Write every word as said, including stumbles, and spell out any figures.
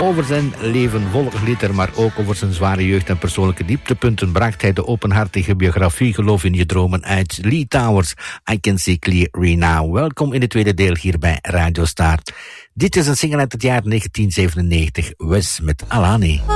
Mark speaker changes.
Speaker 1: Over zijn leven vol glitter, maar ook over zijn zware jeugd en persoonlijke dieptepunten bracht hij de openhartige biografie Geloof in je dromen uit. Lee Towers, I Can See Clearly Now. Welkom in het tweede deel hier bij Radio Star. Dit is een single uit het jaar negentien zevenennegentig, Wes met Alani.